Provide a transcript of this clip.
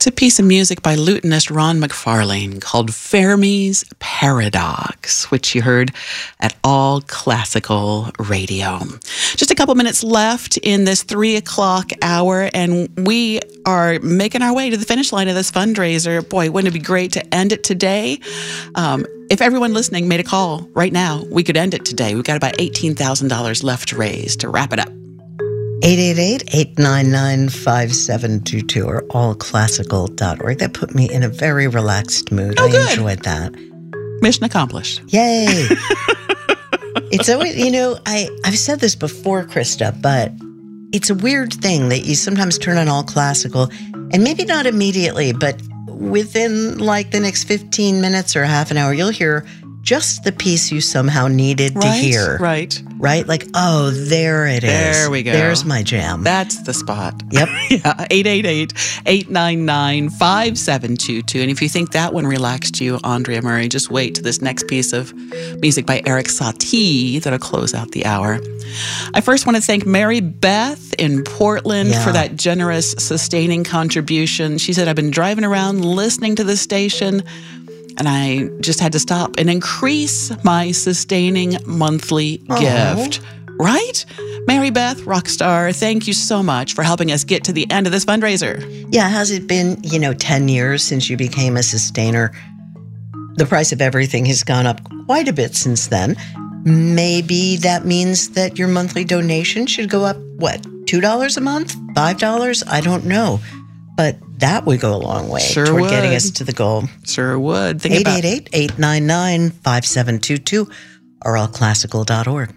It's a piece of music by lutenist Ron McFarlane called Fermi's Paradox, which you heard at All Classical Radio. Just a couple minutes left in this 3 o'clock hour, and we are making our way to the finish line of this fundraiser. Boy, wouldn't it be great to end it today? If everyone listening made a call right now, we could end it today. We've got about $18,000 left to raise to wrap it up. 888-899-5722 or allclassical.org. That put me in a very relaxed mood. Oh, good. I enjoyed that. Mission accomplished. Yay. It's always, I've said this before, Krista, but it's a weird thing that you sometimes turn on All Classical, and maybe not immediately, but within like the next 15 minutes or half an hour, you'll hear just the piece you somehow needed to hear. Right. Like, oh, there it is. There we go. There's my jam. That's the spot. Yep. Yeah, 888-899-5722. And if you think that one relaxed you, Andrea Murray, just wait till this next piece of music by Eric Satie that'll close out the hour. I first want to thank Mary Beth in Portland for that generous, sustaining contribution. She said, I've been driving around listening to the station, and I just had to stop and increase my sustaining monthly gift. Right? Mary Beth, rock star, thank you so much for helping us get to the end of this fundraiser. Yeah, has it been, 10 years since you became a sustainer? The price of everything has gone up quite a bit since then. Maybe that means that your monthly donation should go up, $2 a month? $5? I don't know. But that would go a long way toward getting us to the goal. Sure would. 888-899-5722 or allclassical.org.